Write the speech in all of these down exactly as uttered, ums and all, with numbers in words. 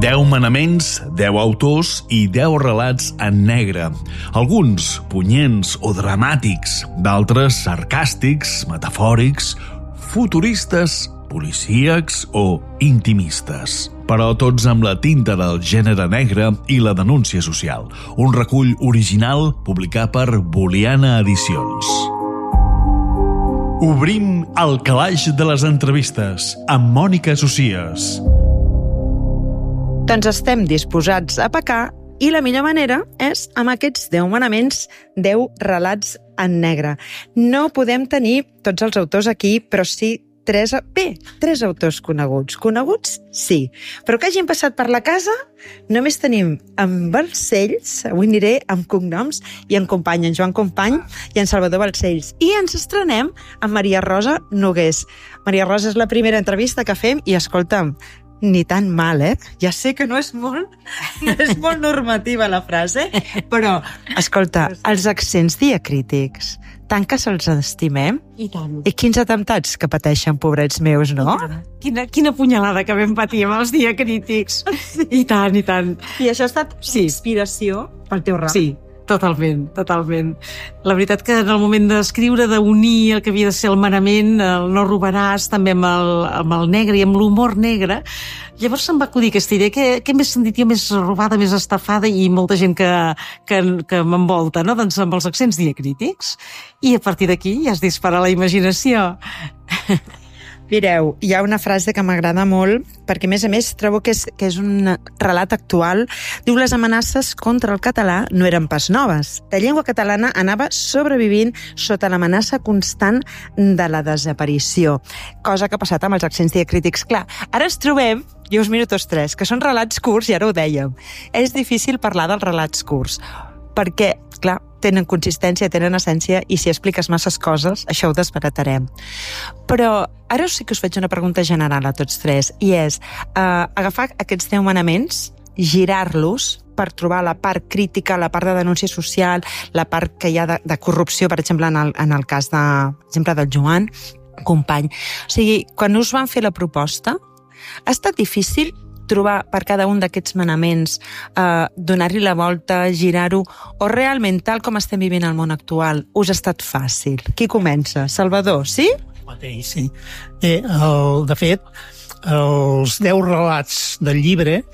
deu manaments, deu autors i deu relats en negre. Alguns punyents o dramàtics, d'altres sarcàstics, metafòrics, futuristes, policíacs o intimistes. Però tots amb la tinta del gènere negre i la denúncia social. Un recull original publicat per Boliana Edicions. Obrim el calaix de les entrevistes amb Mònica Socies. Doncs estem disposats a pecar i la millor manera és amb aquests deu manaments, deu relats en negre. No podem tenir tots els autors aquí, però sí tres, bé, tres autors coneguts. Coneguts, sí. Però que hagin passat per la casa, només tenim en Balcells, avui aniré amb cognoms, i en Company, en Joan Company i en Salvador Balcells. I ens estrenem amb Maria Rosa Nogués. Maria Rosa és la primera entrevista que fem i, escolta'm, ni tan mal, eh? Ja sé que no és molt, no és molt normativa la frase, però, escolta, els accents diacrítics, tant que se'ls estimem. I tant. I quins atemptats que pateixen, pobrets meus, no? Quina, quina punyalada que vam patir amb els diacrítics. I tant, i tant. I això ha estat sí. inspiració pel teu rap. Sí, totalment, totalment. La veritat que en el moment d'escriure, d'unir el que havia de ser el manament, el no robaràs, també amb el, amb el negre i amb l'humor negre, llavors se'm va acudir aquesta idea, que, que m'he sentit jo més robada, més estafada, i molta gent que, que, que m'envolta, no? Doncs amb els accents diacrítics, i a partir d'aquí ja es dispara la imaginació. Mireu, hi ha una frase que m'agrada molt, perquè a més a més trobo que és, que és un relat actual. Diu: les amenaces contra el català no eren pas noves. La llengua catalana anava sobrevivint sota l'amenaça constant de la desaparició. Cosa que ha passat amb els accents diacrítics. Clar, ara ens trobem, i us miro tots tres, que són relats curts, i ara ho dèiem. És difícil parlar dels relats curts, perquè, clar, tenen consistència, tenen essència, i si expliques masses coses, això ho desbaratarem. Però ara sí que us faig una pregunta general a tots tres, i és eh, agafar aquests deu manaments, girar-los per trobar la part crítica, la part de denúncia social, la part que hi ha de, de corrupció, per exemple, en el, en el cas de, per exemple, del Joan Company. O sigui, quan us van fer la proposta, ha estat difícil trobar per cada un d'aquests manaments, eh, donar-li la volta, girar-ho, o realment, tal com estem vivint el món actual, us ha estat fàcil? Qui comença? Salvador, sí? Mateix, sí. Bé, el, de fet, els deu relats del llibre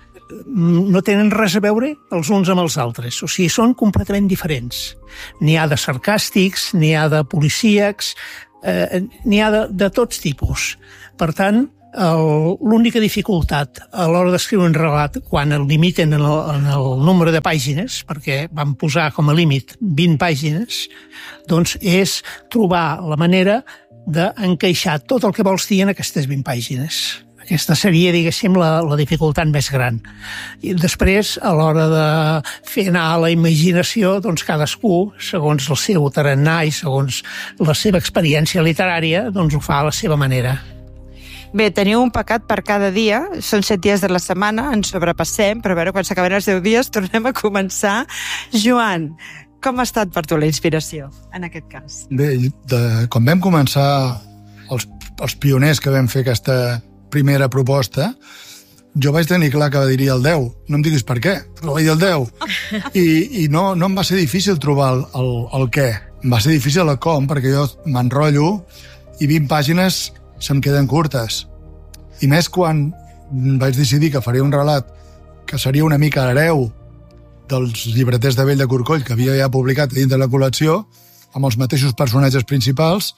no tenen res a veure els uns amb els altres, o sigui, són completament diferents. N'hi ha de sarcàstics, n'hi ha de policíacs, eh, n'hi ha de, de tots tipus. Per tant, l'única dificultat a l'hora d'escriure un relat, quan el limiten en el, en el nombre de pàgines, perquè van posar com a límit vint pàgines, doncs és trobar la manera d'encaixar tot el que vols dir en aquestes vint pàgines. Aquesta seria, diguéssim, la, la dificultat més gran. I després, a l'hora de fer anar la imaginació, doncs cadascú, segons el seu tarannà i segons la seva experiència literària, doncs ho fa a la seva manera. Bé, teniu un pecat per cada dia, són set dies de la setmana, ens sobrepassem, però a veure, quan s'acaben els deu dies tornem a començar. Joan, com ha estat per tu la inspiració, en aquest cas? Bé, de, quan vam començar els, els pioners que vam fer aquesta primera proposta, jo vaig tenir clar que diria el deu. No em diguis per què, però vaig dir el deu. I, i no, no em va ser difícil trobar el, el, el què. Em va ser difícil el com, perquè jo m'enrotllo i vint pàgines se'm queden curtes. I més quan vaig decidir que faria un relat que seria una mica hereu dels llibreters de Vell de Corcoll, que havia ja publicat dins de la col·lecció, amb els mateixos personatges principals,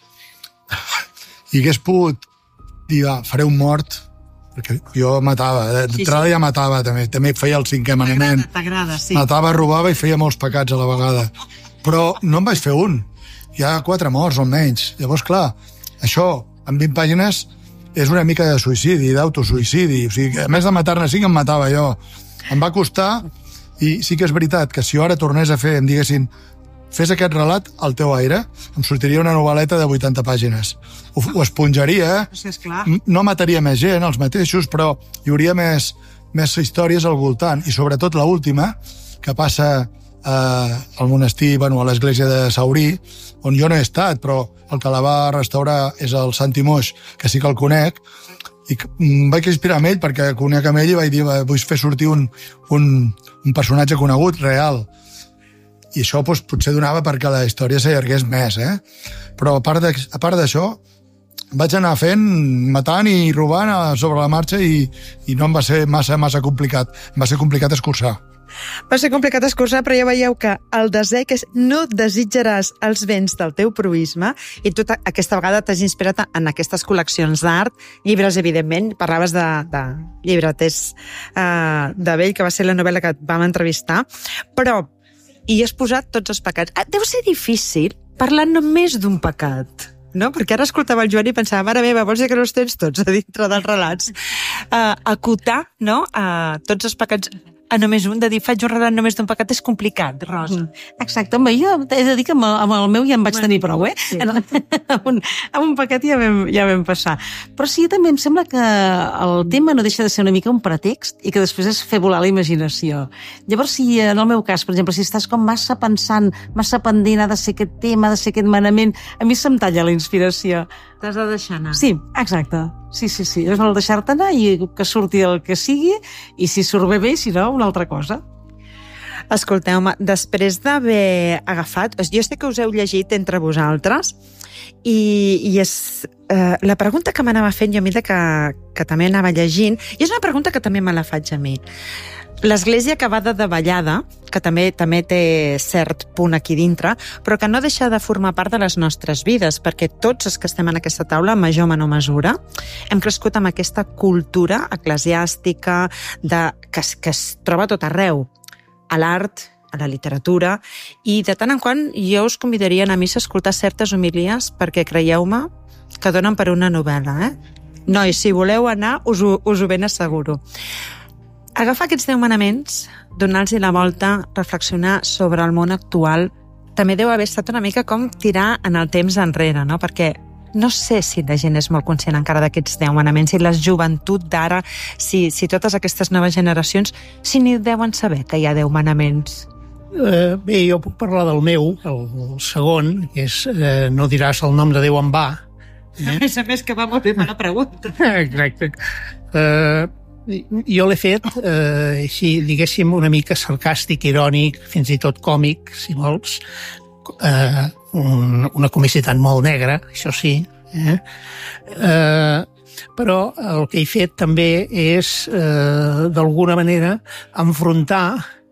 i hagués pogut dir, va, faré un mort, perquè jo matava, d'entrada ja matava també, també feia el cinquè manament. T'agrada, sí. Matava, robava i feia molts pecats a la vegada. Però no en vaig fer un. Hi ha quatre morts o menys. Llavors, clar, això en vint pàgines és una mica de suïcidi, d'autosuïcidi. O sigui, a més de matar-ne cinc, em matava jo. Em va costar, i sí que és veritat que si jo ara tornés a fer, em diguessin, fes aquest relat al teu aire, em sortiria una novel·leta de vuitanta pàgines. Ho, ho esponjaria, sí, esclar. No mataria més gent, els mateixos, però hi hauria més, més històries al voltant. I sobretot l'última, que passa eh, al monestir, bueno, a l'església de Saurí, on jo no he estat, però el que la va restaurar és el Santi Moix, que sí que el conec, i em vaig inspirar en ell perquè conec amb ell i vaig dir, vull fer sortir un, un, un personatge conegut, real. I això doncs, potser donava perquè la història s'allargués més, eh? Però a part de, a part d'això, vaig anar fent, matant i robant sobre la marxa i, i no em va ser massa, massa complicat. Em va ser complicat escurçar. Va ser complicat escurçar, però ja veieu que el desè que és no desitjaràs els béns del teu proïsme, i tu aquesta vegada t'has inspirat en aquestes col·leccions d'art, llibres, evidentment, parlaves de, de llibreters uh, de Vell, que va ser la novel·la que vam entrevistar, però hi has posat tots els pecats. Deu ser difícil parlar només d'un pecat, no? Perquè ara escoltava el Joan i pensava, mare meva, vols dir que no els tens tots a dintre dels relats? Uh, acotar, no?, uh, tots els pecats a només un, de dir, faig un relat només d'un pecat, és complicat, Rosa. Exacte, home, jo he de dir que amb el, amb el meu ja em vaig tenir prou, eh? Sí. amb, un, amb un pecat ja vam, ja vam passar. Però sí, també em sembla que el tema no deixa de ser una mica un pretext i que després és fer volar la imaginació. Llavors, si en el meu cas, per exemple, si estàs com massa pensant, massa pendent, ha de ser aquest tema, ha de ser aquest manament, a mi se'm talla la inspiració. T'has de deixar anar. Sí, exacte. Sí, sí, sí. És el deixar-te anar i que surti el que sigui, i si surt bé bé, si no, una altra cosa. Escolteu-me, després d'haver agafat... Jo sé que us heu llegit entre vosaltres i, i és eh, la pregunta que m'anava fent jo a mesura que, que també anava llegint, i és una pregunta que també me la faig a mi. L'església acabada de Vallada, que també també té cert punt aquí dintre, però que no deixa de formar part de les nostres vides, perquè tots els que estem en aquesta taula, en major o menor mesura, hem crescut amb aquesta cultura eclesiàstica de, que, que es troba a tot arreu, a l'art, a la literatura, i de tant en quant jo us convidaria a anar a missa a escoltar certes homilies, perquè creieu-me que donen per una novel·la, eh? Nois, si voleu anar, us ho, us ho ben asseguro. Agafar aquests deu manaments, donar-los la volta, reflexionar sobre el món actual, també deu haver estat una mica com tirar en el temps enrere, no? Perquè no sé si la gent és molt conscient encara d'aquests deu manaments, si la joventut d'ara, si, si totes aquestes noves generacions, si ni deuen saber que hi ha deu manaments. Eh, bé, jo puc parlar del meu, el, el segon, que és eh, no diràs el nom de Déu en va. Eh? A més a més que va molt bé per la pregunta. Exacte. Eh... Jo l'he fet, eh, així, diguéssim, una mica sarcàstic, irònic, fins i tot còmic, si vols, eh, un, una comicitat molt negra, això sí, eh? Eh, però el que he fet també és, eh, d'alguna manera, enfrontar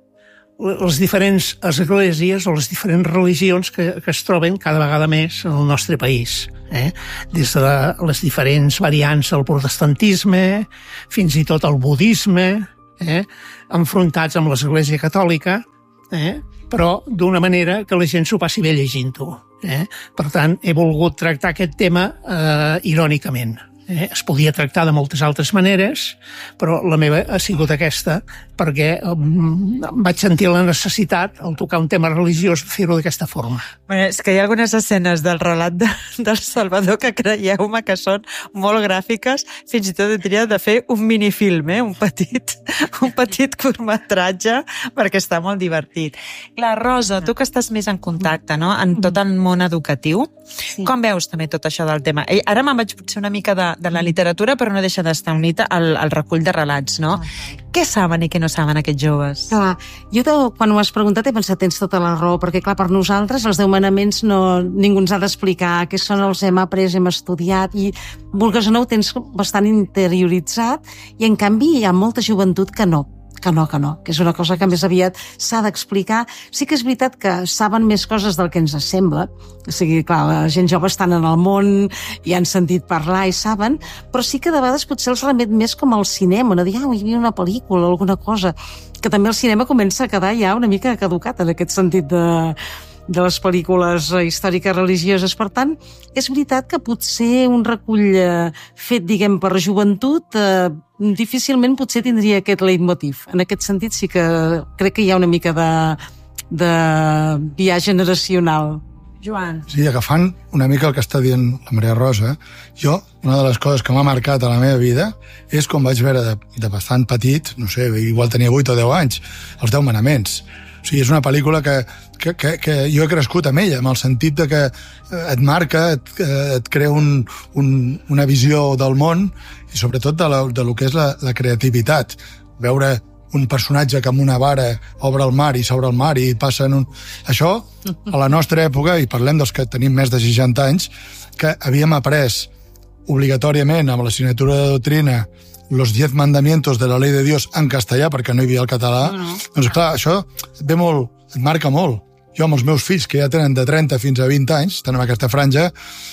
les diferents esglésies o les diferents religions que, que es troben cada vegada més en el nostre país. Eh? Des de les diferents variants del protestantisme fins i tot el budisme, eh? Enfrontats amb l'Església Catòlica, eh? Però d'una manera que la gent s'ho passi bé llegint-ho. Eh? Per tant, he volgut tractar aquest tema eh, irònicament. Eh? Es podia tractar de moltes altres maneres, però la meva ha sigut aquesta, perquè um, vaig sentir la necessitat, al tocar un tema religiós, fer-ho d'aquesta forma. Bueno, és que hi ha algunes escenes del relat de, del Salvador que creieu-me que són molt gràfiques, fins i tot diria de fer un minifilm, eh? un petit un petit curtmetratge, perquè està molt divertit. Clar, Rosa, tu que estàs més en contacte, no?, en tot el món educatiu, sí. Com veus també tot això del tema? Ara me'n vaig potser una mica de, de la literatura, però no deixa d'estar unit al, al recull de relats, no? Okay. Què saben i què no saben aquests joves? Clar, jo te, quan ho has preguntat he pensat, tens tota la raó, perquè clar, per nosaltres els deu manaments no, ningú ens ha d'explicar què són, els hem après, hem estudiat, i vulgues o no ho tens bastant interioritzat, i en canvi hi ha molta joventut que no, que no, que no, que és una cosa que més aviat s'ha d'explicar. Sí que és veritat que saben més coses del que ens sembla, o sigui, clar, la gent jove estan en el món i han sentit parlar i saben, però sí que de vegades potser els remet més com al cinema, no dir, ah, hi havia una pel·lícula o alguna cosa, que també el cinema comença a quedar ja una mica caducat en aquest sentit de... de les pel·lícules històriques religioses. Per tant, és veritat que potser un recull fet, diguem, per joventut eh, difícilment potser tindria aquest leitmotiv. En aquest sentit sí que crec que hi ha una mica de, de via generacional. Joan. Sí, agafant una mica el que està dient la Maria Rosa, jo, una de les coses que m'ha marcat a la meva vida és quan vaig veure de, de bastant petit, no sé, igual tenia vuit o deu anys, els deu manaments. O sigui, és una pel·lícula que, que, que, que jo he crescut amb ella, amb el sentit de que et marca, et, et crea un, un, una visió del món i sobretot de, la, de lo que és la, la creativitat. Veure un personatge que amb una vara obre el mar i s'obre el mar i passa en un... Això, a la nostra època, i parlem dels que tenim més de seixanta anys, que havíem après obligatòriament amb l'assignatura de doctrina los diez mandamientos de la ley de Dios en castellà, perquè no hi havia el català, no, no. Doncs clar, això et ve molt, et marca molt. Jo amb els meus fills, que ja tenen de trenta fins a vint anys, estan en aquesta franja,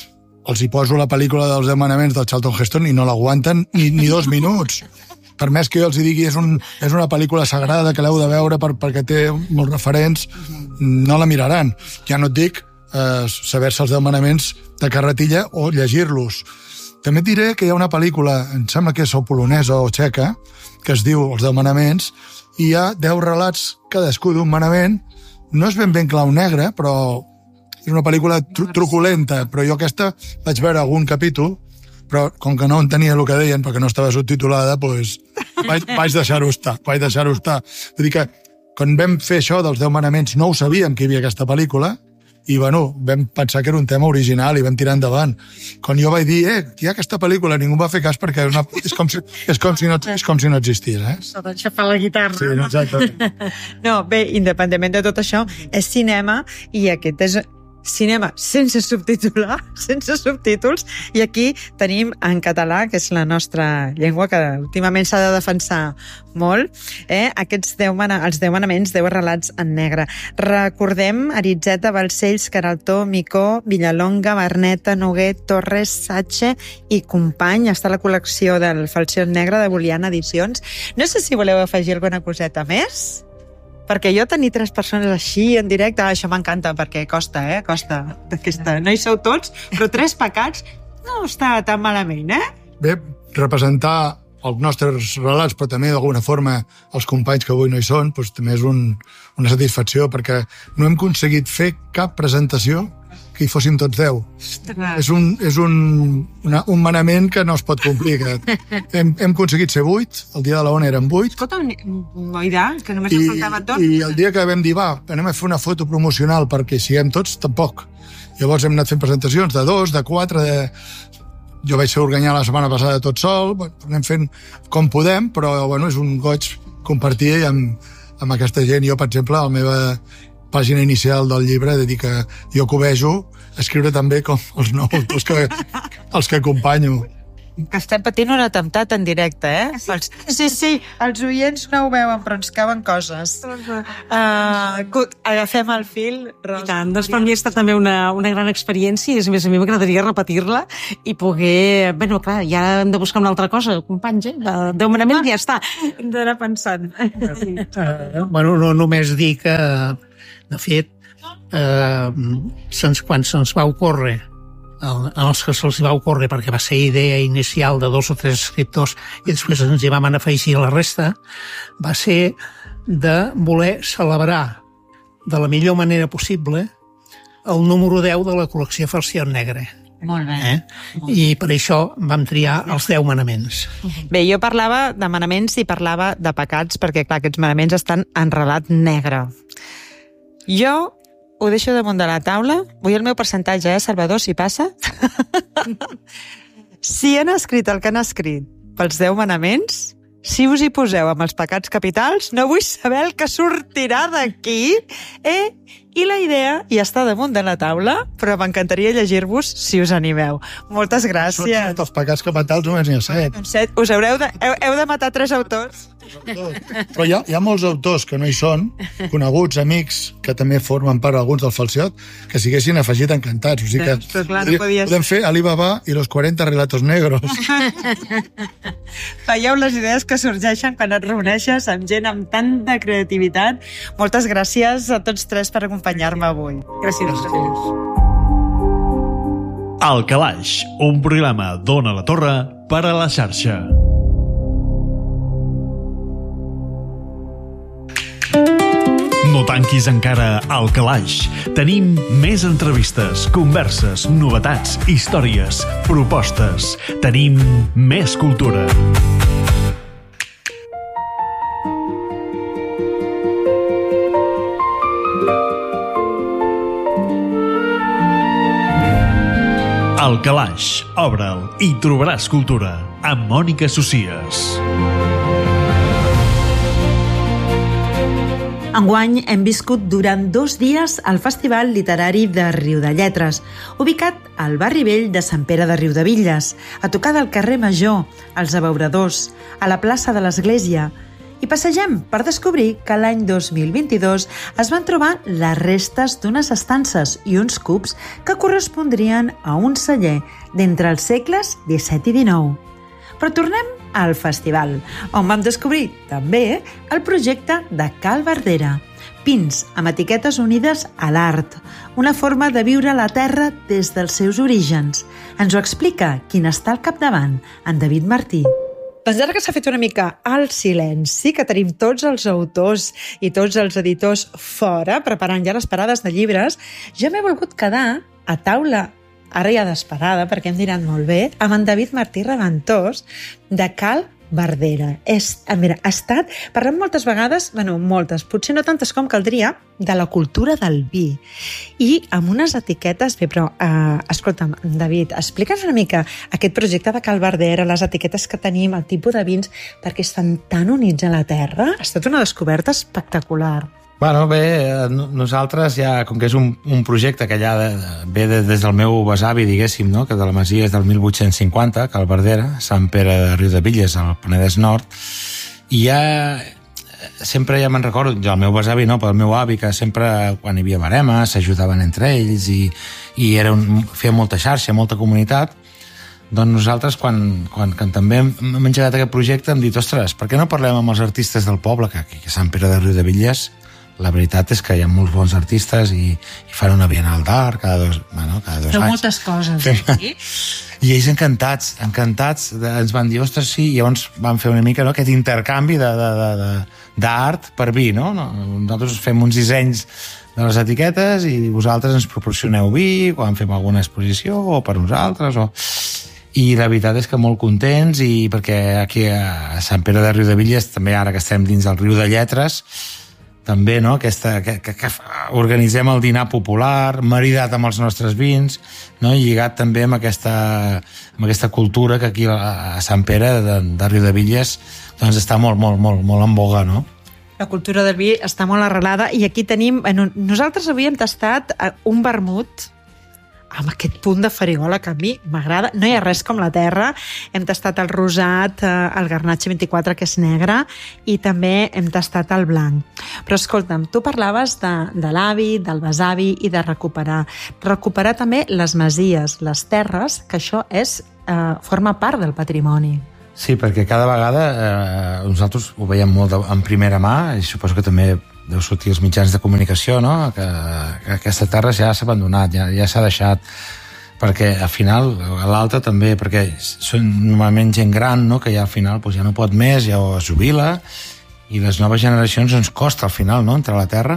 els hi poso la pel·lícula dels deu manaments del Charlton Heston i no l'aguanten ni, ni dos minuts. Per més que jo els hi digui és, un, és una pel·lícula sagrada que l'heu de veure per, perquè té molts referents, no la miraran. Ja no et dic eh, saber-se els deu manaments de carretilla o llegir-los. També et diré que hi ha una pel·lícula, em sembla que és o polonesa o txeca, que es diu Els deu manaments, i hi ha deu relats, cadascú d'un manament. No és ben ben clau negre, però és una pel·lícula tru truculenta, però jo aquesta vaig veure algun capítol, però com que no entenia el que deien, perquè no estava subtitulada, doncs vaig, vaig deixar-ho estar, vaig deixar-ho estar. Vull dir que quan vam fer això dels deu manaments no ho sabíem que hi havia aquesta pel·lícula, i bueno, vam pensar que era un tema original i vam tirar endavant. Quan jo vaig dir, eh, hi ha aquesta pel·lícula, ningú va fer cas perquè és, una, és, com, si, és, com, si no, és com si no existís, eh? S'ha d'aixafar la guitarra. Sí, no, exactament. No, bé, independentment de tot això, és cinema i aquest és cinema sense subtitular, sense subtítols, i aquí tenim en català, que és la nostra llengua, que últimament s'ha de defensar molt, eh? Aquests deu mana, els deu manaments, deu relats en negre. Recordem Aritzeta, Balcells, Queraltó, Micó, Villalonga, Barneta, Noguer, Torres, Satxe i Company. Està a la col·lecció del Falció en negre de Boliana Edicions. No sé si voleu afegir alguna coseta més? Perquè jo tenir tres persones així en directe, això m'encanta, perquè costa, eh? Costa. Aquesta... No hi sou tots, però tres pecats no està tan malament, eh? Bé, representar els nostres relats, però també d'alguna forma els companys que avui no hi són, doncs també és un, una satisfacció, perquè no hem aconseguit fer cap presentació que hi fóssim tots deu. És un, és un, una, un manament que no es pot complir. Que hem, hem aconseguit ser vuit, el dia de la ONU eren vuit. Escolta, oirà, que només ens faltava tot. I el dia que vam dir, va, anem a fer una foto promocional perquè siguem tots, tampoc. Llavors hem anat fent presentacions de dos, de quatre, de... Jo vaig ser Organyà la setmana passada tot sol, bueno, anem fent com podem, però bueno, és un goig compartir amb, amb aquesta gent. Jo, per exemple, la meva pàgina inicial del llibre, de dir que jo cobejo escriure també com els nous autors que, els que acompanyo. Que estem patint un atemptat en directe, eh? Sí, sí, sí, els oients no ho veuen, però ens cauen coses. Uh, agafem el fil. I tant, doncs per mi ha estat també una, una gran experiència i a més a mi m'agradaria repetir-la i poder... Bueno, clar, ja hem de buscar una altra cosa, companys, eh? Deu manaments ja està. Hem d'anar pensant. Uh, bueno, no només dir que, de fet, uh, se'ns, quan se'ns va ocórrer els que se'ls va ocórrer, perquè va ser idea inicial de dos o tres escriptors i després ens hi vam anar afegir la resta, va ser de voler celebrar de la millor manera possible el número deu de la col·lecció Falció en negre. Molt bé. Eh? I per això vam triar els deu manaments. Bé, jo parlava de manaments i parlava de pecats, perquè clar, aquests manaments estan en relat negre. Jo ho deixo damunt de la taula. Vull el meu percentatge, eh, Salvador, si passa. Si han escrit el que han escrit pels deu manaments, si us hi poseu amb els pecats capitals, no vull saber el que sortirà d'aquí, eh? I la idea ja està damunt de la taula, però m'encantaria llegir-vos si us animeu. Moltes gràcies. Són set els pecats capitals, només n'hi ha set. set. Us haureu de, heu, heu de matar tres autors. Però hi ha, hi ha molts autors que no hi són, coneguts, amics, que també formen part alguns del Falciot, que s'haguessin afegit encantats. O sigui que però clar, no podia podem fer Alibaba i los cuarenta relatos negros. Veieu les idees que sorgeixen quan et reuneixes amb gent amb tanta creativitat. Moltes gràcies a tots tres per acompanyar-me avui. Gràcies. El Calaix, un programa d'Ona la Torre per a la xarxa. No tanquis encara el Calaix. Tenim més entrevistes, converses, novetats, històries, propostes. Tenim més cultura. El Calaix, obre'l i trobaràs cultura. amb Mònica Socias. Enguany hem viscut durant dos dies al Festival Literari de Riudelletres, ubicat al barri vell de Sant Pere de Riudebitlles, a tocar del carrer Major, als abeuradors, a la plaça de l'Església, i passegem per descobrir que l'any dos mil vint-i-dos es van trobar les restes d'unes estances i uns cubs que correspondrien a un celler d'entre els segles disset i dinou. Però tornem al festival, on vam descobrir també el projecte de Cal Verdera, pins amb etiquetes unides a l'art, una forma de viure la terra des dels seus orígens. Ens ho explica qui n'està al capdavant, en David Martí. Doncs ara que s'ha fet una mica el silenci, que tenim tots els autors i tots els editors fora, preparant ja les parades de llibres, jo m'he volgut quedar a taula, ara ja d'esperada, perquè hem dinat molt bé, amb en David Martí Reventós, de Cal Verdera. És, mira, ha estat, parlem moltes vegades, bueno, moltes, potser no tantes com caldria, de la cultura del vi. I amb unes etiquetes, bé, però, eh, escolta'm, David, explica'ns una mica aquest projecte de Cal Verdera, les etiquetes que tenim, el tipus de vins, perquè estan tan units a la terra. Ha estat una descoberta espectacular. Bueno, bé, nosaltres ja, com que és un, un projecte que ja de, ve de, des del meu besavi, diguéssim, no? Que de la masia és del mil vuit-cents cinquanta, Cal Verdera, Sant Pere de Riudebitlles, al Penedès Nord, i ja sempre ja me'n recordo, jo el meu besavi no, però el meu avi, que sempre quan hi havia baremes s'ajudaven entre ells i, i era un, feia molta xarxa, molta comunitat. Doncs nosaltres, quan, quan, quan també hem engegat aquest projecte, hem dit, ostres, per què no parlem amb els artistes del poble, que aquí a Sant Pere de Riudebitlles la veritat és que hi ha molts bons artistes i, i fan una bienal d'art cada dos, bueno, cada dos Feu anys. moltes coses, sí? I ells encantats, encantats, de, ens van dir, ostres, sí, i llavors vam fer una mica, no?, aquest intercanvi d'art per vi, no? Nosaltres fem uns dissenys de les etiquetes i vosaltres ens proporcioneu vi quan fem alguna exposició o per nosaltres, o... I la veritat és que molt contents, i perquè aquí a Sant Pere de Riudebitlles, també ara que estem dins del Riudelletres, també, no?, aquesta, que, que, que organitzem el dinar popular, maridat amb els nostres vins, no?, i lligat també amb aquesta, amb aquesta cultura que aquí a Sant Pere de, de Riudebitlles doncs està molt, molt, molt, molt en boga, no? La cultura del vi està molt arrelada i aquí tenim... Bueno, nosaltres avui hem tastat un vermut amb aquest punt de farigola que a mi m'agrada. No hi ha res com la terra. Hem tastat el rosat, el Garnatxa vint-i-quatre, que és negre, i també hem tastat el blanc. Però escolta'm, tu parlaves de, de l'avi, del besavi i de recuperar. Recuperar també les masies, les terres, que això és, eh, forma part del patrimoni. Sí, perquè cada vegada eh, nosaltres ho veiem molt de, en primera mà, i suposo que també deu sortir els mitjans de comunicació, no?, que, que aquesta terra ja s'ha abandonat, ja, ja s'ha deixat, perquè al final, a l'alta també, perquè són normalment gent gran, no?, que ja al final doncs, ja no pot més, ja es jubila, i les noves generacions ens costa al final, no?, entrar a la terra.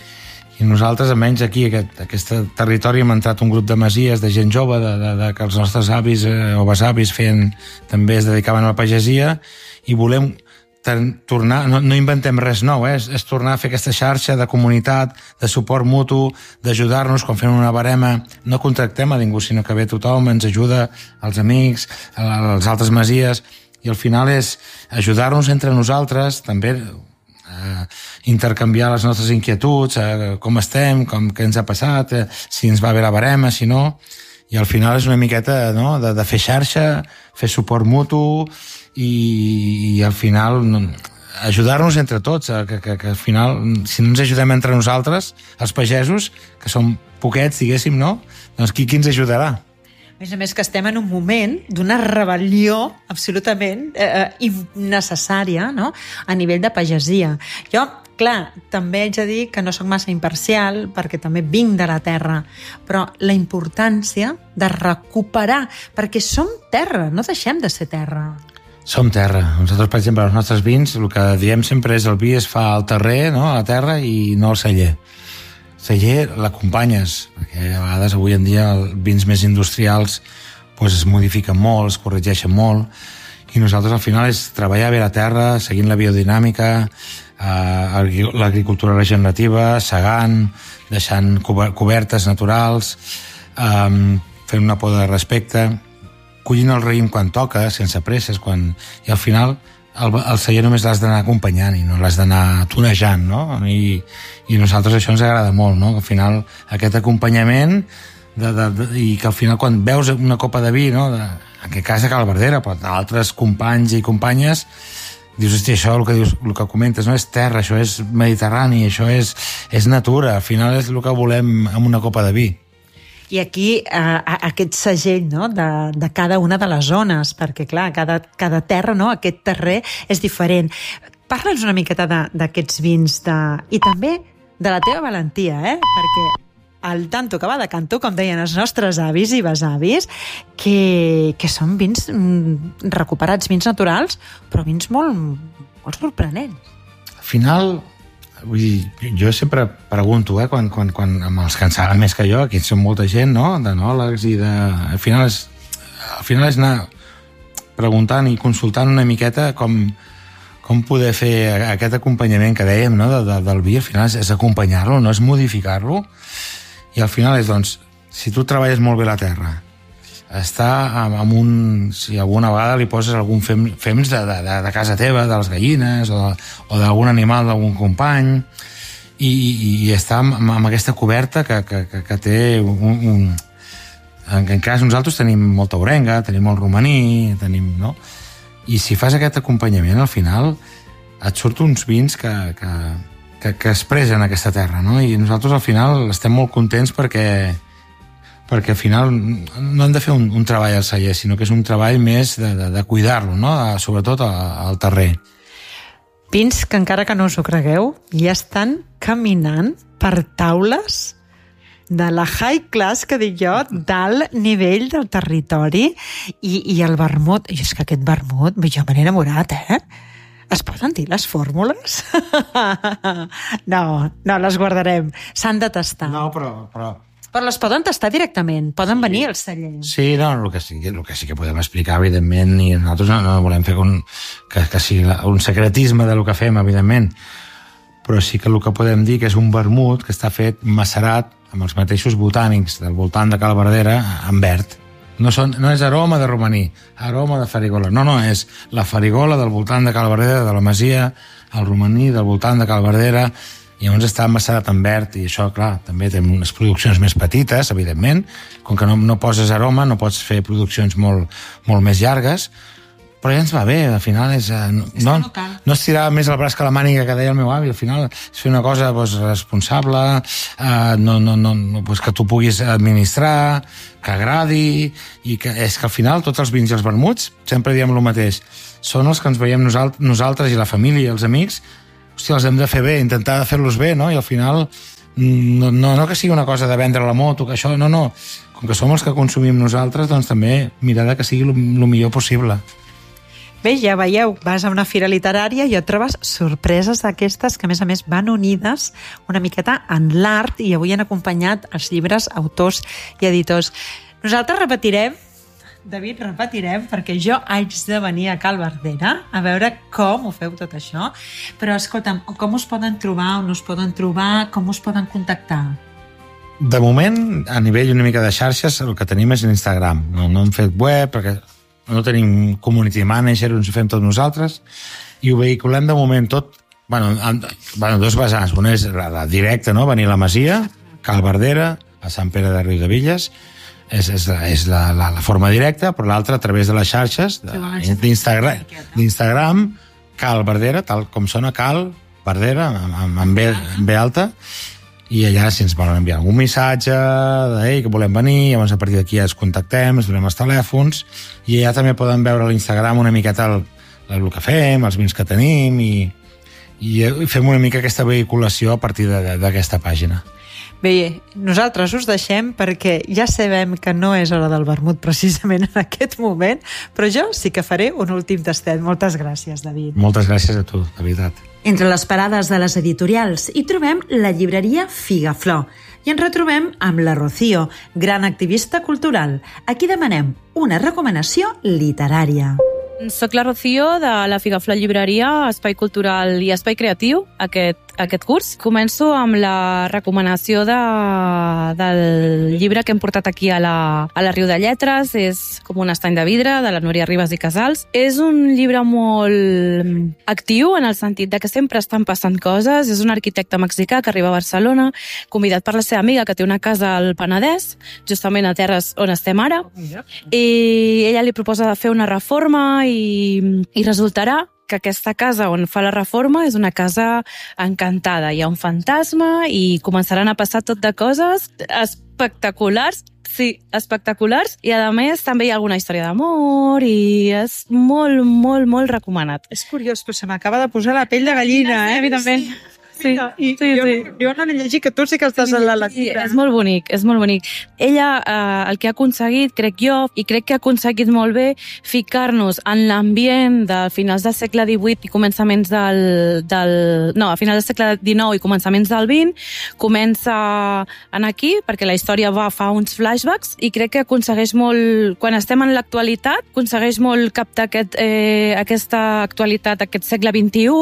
I nosaltres, almenys aquí, aquest, aquest territori, hem entrat un grup de masies, de gent jove, de, de, de que els nostres avis eh, o besavis feien, també es dedicaven a la pagesia, i volem tornar, no, no inventem res nou, eh? és, és tornar a fer aquesta xarxa de comunitat, de suport mutu, d'ajudar-nos quan fem una barema. No contractem a ningú, sinó que ve tothom, ens ajuda, els amics, les altres masies, i al final és ajudar-nos entre nosaltres, també eh, intercanviar les nostres inquietuds, eh, com estem, com, què ens ha passat, eh, si ens va bé la barema, si no, i al final és una miqueta, no?, de, de fer xarxa, fer suport mutu, i, i al final no, ajudar-nos entre tots, que, que, que al final, si no ens ajudem entre nosaltres, els pagesos, que som poquets, diguéssim, no?, doncs qui, qui ens ajudarà? A més a més que estem en un moment d'una rebel·lió absolutament eh, innecessària, no?, a nivell de pagesia. Jo, clar, també haig de dir que no sóc massa imparcial, perquè també vinc de la terra, però la importància de recuperar, perquè som terra, no deixem de ser terra. Som terra. Nosaltres, per exemple, els nostres vins, el que diem sempre és el vi es fa al terrer, no?, a la terra, i no al celler. Celler l'acompanyes, perquè a vegades avui en dia els vins més industrials pues, es modifiquen molt, es corregeixen molt, i nosaltres al final és treballar bé la terra, seguint la biodinàmica, eh, l'agricultura regenerativa, segant, deixant cobertes naturals, eh, fent una poda de respecte, collint el raïm quan toca, sense presses, quan... i al final el, el celler només l'has d'anar acompanyant i no l'has d'anar tonejant, no? I, i a nosaltres això ens agrada molt, no? Al final aquest acompanyament de, de, de, i que al final quan veus una copa de vi, no? De, en aquest cas de Cal Verdera, però d'altres companys i companyes, dius, hosti, això el que, dius, el que comentes, no és terra, això és mediterrani, això és, és natura, al final és el que volem amb una copa de vi. I aquí eh, aquest segell, no?, de, de cada una de les zones, perquè clar, cada, cada terra, no?, aquest terrer és diferent. Parla'ns una miqueta d'aquests vins de... i també de la teva valentia, eh? Perquè el tanto que va de canto, com deien els nostres avis i besavis, que, que són vins recuperats, vins naturals, però vins molt, molt sorprenents. Al final, vull dir, jo sempre pregunto, eh, quan, quan, quan amb els que en saben més que jo, aquí són molta gent, no?, d'enòlegs i de... Al final és, al final és anar preguntant i consultant una miqueta com, com poder fer aquest acompanyament que dèiem, no?, de, de, del vi. Al final és, és acompanyar-lo, no és modificar-lo. I al final és, doncs, si tu treballes molt bé la terra, està amb un... si alguna vegada li poses algun fem, fems de, de, de casa teva, de les gallines, o, o d'algun animal d'algun company, i, i, i està amb, amb aquesta coberta que, que, que, que té un... un en, en cas nosaltres tenim molta orenga, tenim molt romaní, tenim, no? I si fas aquest acompanyament, al final et surt uns vins que... que Que, que expressen aquesta terra, no? I nosaltres al final estem molt contents perquè perquè al final no hem de fer un, un treball al celler, sinó que és un treball més de, de, de cuidar-lo, no? Sobretot al terrer. Vins que encara que no us ho cregueu, ja estan caminant per taules de la high class, que dic jo, d'alt nivell del territori, i, i el vermut, i és que aquest vermut, jo me n'he enamorat, eh? Es poden dir les fórmules? No, no, les guardarem. S'han de tastar. No, però... Però, però les poden tastar directament. Poden sí. venir al celler. Sí, no, el que sí, el que sí que podem explicar, evidentment, i nosaltres no, no volem fer un, que, que sigui un secretisme del que fem, evidentment. Però sí que el que podem dir que és un vermut que està fet macerat amb els mateixos botànics del voltant de Cal Verdera en verd. No, són, no és aroma de romaní, aroma de farigola. No, no, és la farigola del voltant de Cal Verdera, de la masia, el romaní del voltant de Cal Verdera, i llavors està macerat en verd, i això, clar, també té unes produccions més petites, evidentment, com que no, no poses aroma, no pots fer produccions molt, molt més llargues, però ja ens va bé, al final és... No, no, no estirar més el braç que la màniga, que deia el meu avi, al final és fer una cosa doncs, responsable, eh, no, no, no, doncs, que tu puguis administrar, que agradi, i que és que al final tots els vins i els vermuts, sempre diem el mateix, són els que ens veiem nosaltres, nosaltres i la família i els amics, hòstia, els hem de fer bé, intentar fer-los bé, no? I al final no, no, no que sigui una cosa de vendre la moto, que això, no, no, com que som els que consumim nosaltres, doncs també mirar que sigui el millor possible. Bé, ja veieu, vas a una fira literària i et trobes sorpreses d'aquestes que, a més a més, van unides una miqueta en l'art i avui han acompanyat els llibres, autors i editors. Nosaltres repetirem, David, repetirem, perquè jo haig de venir a Cal Verdera a veure com ho feu tot això. Però, escolta'm, com us poden trobar, on us poden trobar, com us poden contactar? De moment, a nivell una mica de xarxes, el que tenim és l'Instagram. No, no hem fet web, perquè no tenim community manager, ens ho fem tots nosaltres, i ho vehiculem de moment tot, bueno, en, bueno dos vessants. Una és la, la directa, no? Venir a la Masia, Cal Verdera, a Sant Pere de Riudebitlles, és, és, és la, la, la forma directa, però l'altra a través de les xarxes d'Instagram, d'Instagram, Cal Verdera, tal com sona Cal Verdera, amb, amb, B, amb B alta, i allà si ens volen enviar algun missatge d'ell que volem venir, llavors a partir d'aquí ja ens contactem, ens donem els telèfons, i allà també poden veure a l'Instagram una miqueta el, el que fem, els vins que tenim, i, i fem una mica aquesta vehiculació a partir d'aquesta pàgina. Bé, nosaltres us deixem perquè ja sabem que no és hora del vermut precisament en aquest moment, però jo sí que faré un últim tastet. Moltes gràcies, David. Moltes gràcies a tu, de veritat. Entre les parades de les editorials hi trobem la llibreria Figaflor i ens retrobem amb la Rocío, gran activista cultural. Aquí demanem una recomanació literària. Soc la Rocío de la Figaflor Llibreria, Espai Cultural i Espai Creatiu. Aquest aquest curs. Començo amb la recomanació de, del llibre que hem portat aquí a la, a la Riu de Lletres. És com un estany de vidre, de la Núria Ribas i Casals. És un llibre molt actiu, en el sentit de que sempre estan passant coses. És un arquitecte mexicà que arriba a Barcelona, convidat per la seva amiga, que té una casa al Penedès, justament a terres on estem ara, i ella li proposa de fer una reforma i, i resultarà que aquesta casa on fa la reforma és una casa encantada. Hi ha un fantasma i començaran a passar tot de coses espectaculars. Sí, espectaculars, i a més també hi ha alguna història d'amor i és molt, molt, molt recomanat. És curiós, però se m'acaba de posar la pell de gallina, eh? Evidentment. Sí, I sí, jo, sí. jo no l'he llegit, que tu sí que estàs en la lectura. Sí, és molt bonic, és molt bonic. Ella, eh, el que ha aconseguit, crec jo, i crec que ha aconseguit molt bé, ficar-nos en l'ambient de finals del segle divuit i començaments del, del... No, a finals del segle dinou i començaments del vint, comença en aquí, perquè la història va fa uns flashbacks, i crec que aconsegueix molt, quan estem en l'actualitat, aconsegueix molt captar aquest, eh, aquesta actualitat, aquest segle vint-i-u,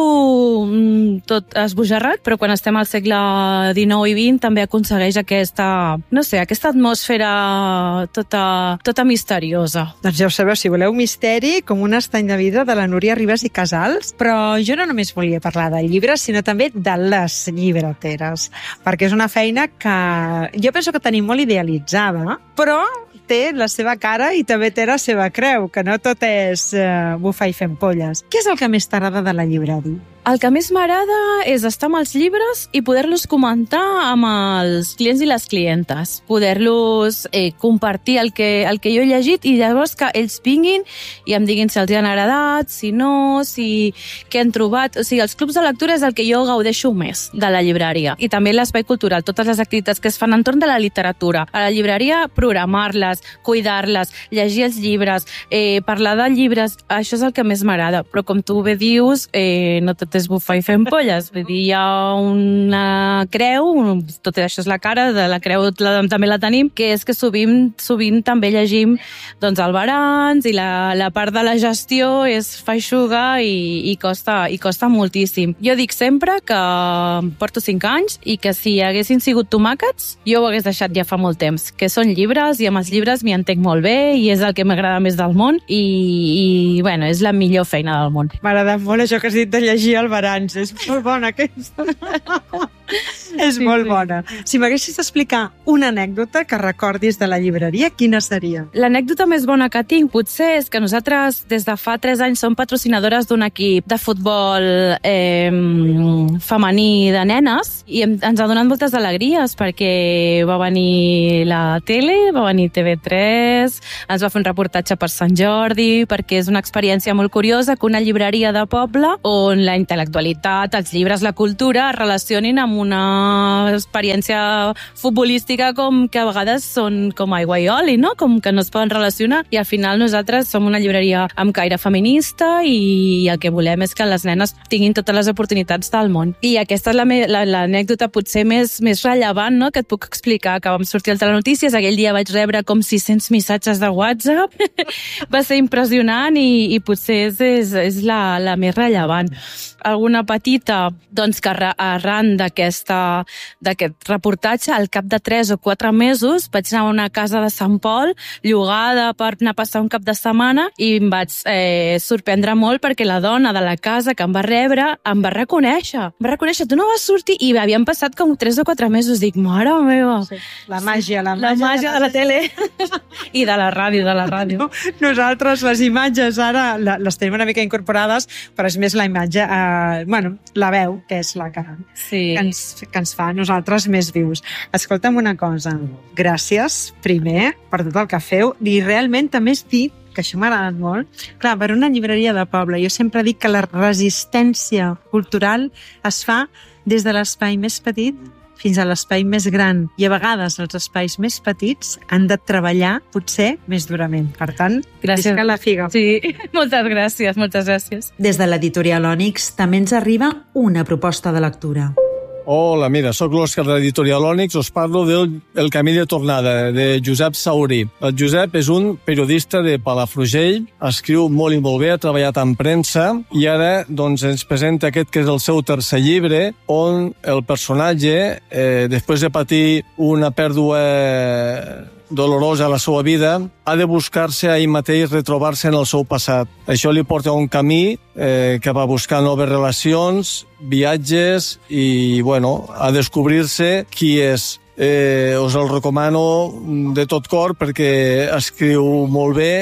tot esbojarrat, però quan estem al segle dinou i vint també aconsegueix aquesta, no sé, aquesta atmosfera tota, tota misteriosa. Doncs ja ho sabeu, si voleu misteri, com un estany de vidre de la Núria Ribas i Casals, però jo no només volia parlar del llibre, sinó també de les llibreteres, perquè és una feina que jo penso que tenim molt idealitzada, però té la seva cara i també té la seva creu, que no tot és eh, bufar i fer ampolles. Què és el que més t'agrada de la llibreria? El que més m'agrada és estar amb els llibres i poder-los comentar amb els clients i les clientes, poder-los eh, compartir el que, el que jo he llegit i llavors que ells vinguin i em diguin si els han agradat, si no, si què han trobat. O sigui, els clubs de lectura és el que jo gaudeixo més de la llibreria, i també l'espai cultural, totes les activitats que es fan entorn de la literatura. A la llibreria, programar-les, cuidar-les, llegir els llibres, eh, parlar de llibres, això és el que més m'agrada, però com tu bé dius, eh, no tot és bufar i fer ampolles. Vull dir, hi ha una creu, tot això és la cara, de la creu la, també la tenim, que és que sovint, sovint també llegim doncs, el baranç, i la, la part de la gestió és feixuga i, i, costa, i costa moltíssim. Jo dic sempre que porto cinc anys i que si haguessin sigut tomàquets, jo ho hagués deixat ja fa molt temps, que són llibres i amb els llibres m'hi entenc molt bé i és el que m'agrada més del món i, i bueno, és la millor feina del món. M'ha agradat molt això que has dit de llegir el baranç, és molt bona aquesta. És sí, molt sí. bona. Si m'haguessis d'explicar una anècdota que recordis de la llibreria, quina seria? L'anècdota més bona que tinc potser és que nosaltres des de fa tres anys som patrocinadores d'un equip de futbol eh, femení de nenes i ens ha donat moltes alegries perquè va venir la tele, va venir T V tres, ens va fer un reportatge per Sant Jordi, perquè és una experiència molt curiosa que una llibreria de poble on la intel·lectualitat, els llibres, la cultura es relacionin amb una experiència futbolística com que a vegades són com aigua i oli, no? Com que no es poden relacionar, i al final nosaltres som una llibreria amb caire feminista i el que volem és que les nenes tinguin totes les oportunitats del món. I aquesta és l'anècdota potser més, més rellevant, no?, que et puc explicar, que vam sortir al Telenotícies, aquell dia vaig rebre com sis-cents missatges de WhatsApp, va ser impressionant i, i potser és, és, és la, la més rellevant. Alguna petita, doncs que arran d'aquesta d'aquest reportatge, al cap de tres o quatre mesos vaig anar a una casa de Sant Pol, llogada per anar a passar un cap de setmana, i em vaig eh, sorprendre molt perquè la dona de la casa que em va rebre em va reconèixer. Em va reconèixer, tu no vas sortir? I havien passat com tres o quatre mesos. Dic, mare meva. Sí. La màgia, la màgia, la màgia de la, de la tele. I de la ràdio, de la ràdio. Nosaltres les imatges ara les tenim una mica incorporades, però és més la imatge... Eh, bueno, la veu, que és la que, sí. que, ens, que ens fa a nosaltres més vius. Escolta'm una cosa, gràcies, primer, per tot el que feu, i realment també has dit, que això m'ha agradat molt, clar, per una llibreria de poble, jo sempre dic que la resistència cultural es fa des de l'espai més petit fins a l'espai més gran, i a vegades els espais més petits han de treballar potser més durament. Per tant, gràcies. Visca la figa. Sí, moltes gràcies, moltes gràcies. Des de l'editorial Ònix també ens arriba una proposta de lectura. Hola, mira, sóc l'Òscar de l'editorial Ònix, us parlo del El camí de tornada, de Josep Saurí. El Josep és un periodista de Palafrugell, escriu molt i molt bé, ha treballat en premsa, i ara doncs, ens presenta aquest que és el seu tercer llibre, on el personatge, eh, després de patir una pèrdua dolorosa a la seva vida, ha de buscar-se a ell mateix, retrobar-se en el seu passat. Això li porta a un camí eh, que va buscar noves relacions, viatges i, bueno, a descobrir-se qui és. Eh, us el recomano de tot cor perquè escriu molt bé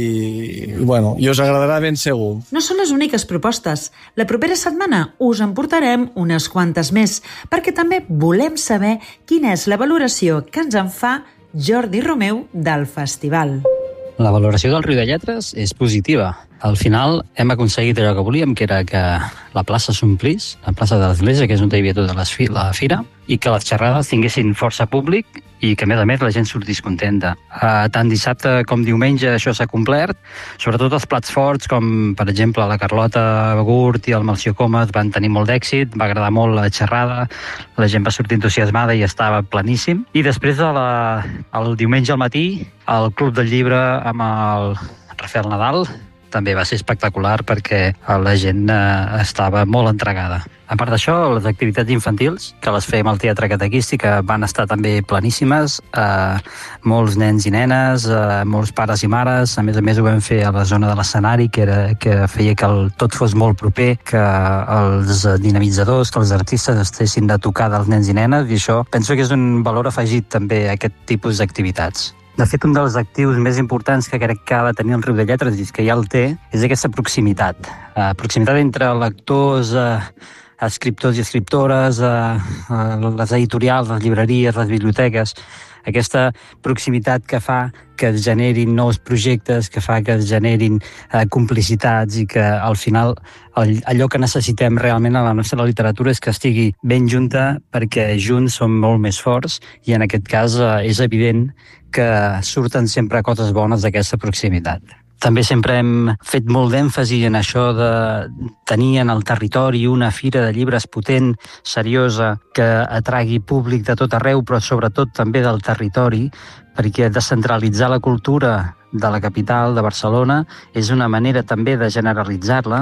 i, bueno, i us agradarà ben segur. No són les úniques propostes. La propera setmana us en portarem unes quantes més, perquè també volem saber quina és la valoració que ens en fa Jordi Romeu del festival. La valoració del Riu de Lletres és positiva. Al final hem aconseguit allò que volíem, que era que la plaça s'omplís, la plaça de l'Església, que és on hi havia tota la fira, i que les xerrades tinguessin força públic i que, a més a més, la gent sortís contenta. Uh, tant dissabte com diumenge això s'ha complert, sobretot els plats forts, com, per exemple, la Carlota Gurt i el Melcior Comas van tenir molt d'èxit, va agradar molt la xerrada, la gent va sortir entusiasmada i estava pleníssim. I després, de la, el diumenge al matí, el Club del Llibre amb el Rafael Nadal també va ser espectacular perquè la gent eh, estava molt entregada. A part d'això, les activitats infantils, que les fèiem al Teatre Catequístic, van estar també pleníssimes. Eh, molts nens i nenes, eh, molts pares i mares. A més a més, ho vam fer a la zona de l'escenari, que, era, que feia que el, tot fos molt proper, que els dinamitzadors, que els artistes estessin de tocar dels nens i nenes, i això penso que és un valor afegit també a aquest tipus d'activitats. De fet, un dels actius més importants que crec que ha de tenir el Riu de Lletres, i que ja el té, és aquesta proximitat. Uh, proximitat entre lectors, uh, escriptors i escriptores, uh, uh, les editorials, les llibreries, les biblioteques. Aquesta proximitat que fa que es generin nous projectes, que fa que es generin eh, complicitats i que al final el, allò que necessitem realment a la nostra literatura és que estigui ben junta, perquè junts som molt més forts i en aquest cas eh, és evident que surten sempre coses bones d'aquesta proximitat. També sempre hem fet molt d'èmfasi en això de tenir en el territori una fira de llibres potent, seriosa, que atragui públic de tot arreu, però sobretot també del territori, perquè descentralitzar la cultura de la capital, de Barcelona, és una manera també de generalitzar-la,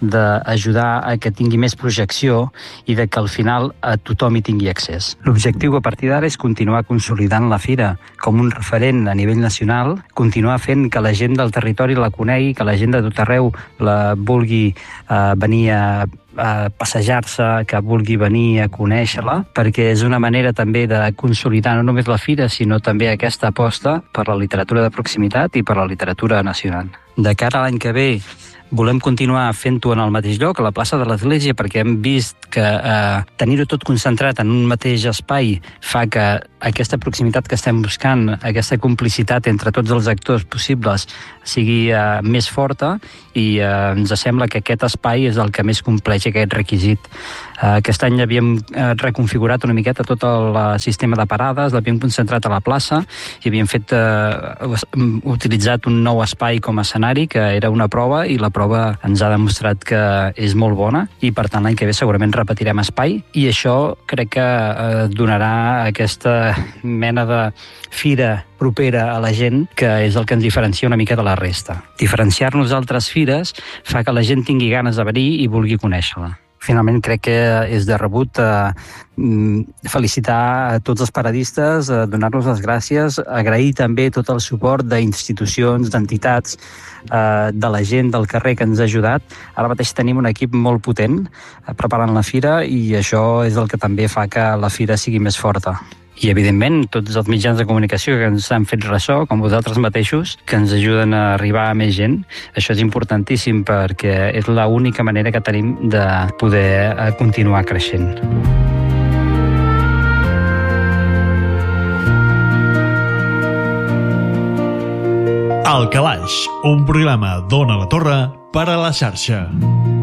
d'ajudar a que tingui més projecció i de que al final a tothom hi tingui accés. L'objectiu a partir d'ara és continuar consolidant la fira com un referent a nivell nacional, continuar fent que la gent del territori la conegui, que la gent de tot arreu la vulgui eh, venir a a passejar-se, que vulgui venir a conèixer-la, perquè és una manera també de consolidar no només la fira, sinó també aquesta aposta per la literatura de proximitat i per la literatura nacional. De cara a l'any que ve, volem continuar fent-ho en el mateix lloc, a la plaça de l'Església, perquè hem vist que eh, tenir-ho tot concentrat en un mateix espai fa que aquesta proximitat que estem buscant, aquesta complicitat entre tots els actors possibles, sigui eh, més forta i eh, ens sembla que aquest espai és el que més compleix aquest requisit. Eh, aquest any havíem eh, reconfigurat una miqueta tot el sistema de parades, l'havíem concentrat a la plaça i havíem fet, eh, utilitzat un nou espai com a escenari, que era una prova, i la prova ens ha demostrat que és molt bona i per tant l'any que ve segurament repetirem espai i això crec que eh, donarà aquesta mena de fira propera a la gent, que és el que ens diferencia una mica de la resta. Diferenciar-nos d'altres fires fa que la gent tingui ganes de venir i vulgui conèixer-la. Finalment, crec que és de rebut eh, felicitar a tots els paradistes, eh, donar-los les gràcies, agrair també tot el suport d'institucions, d'entitats, eh, de la gent del carrer que ens ha ajudat. Ara mateix tenim un equip molt potent eh, preparant la fira i això és el que també fa que la fira sigui més forta. I, evidentment, tots els mitjans de comunicació que ens han fet ressò, com vosaltres mateixos, que ens ajuden a arribar a més gent. Això és importantíssim perquè és l'única manera que tenim de poder continuar creixent. El Calaix, un programa d'Ona la Torre per a la xarxa.